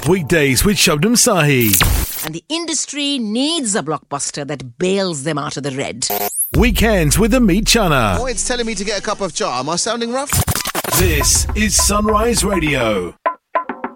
Weekdays with Shabnam Sahi. And the industry needs a blockbuster that bails them out of the red. Weekends with Amit Chana. Oh, it's telling me to get a cup of cha. Am I sounding rough? This is Sunrise Radio.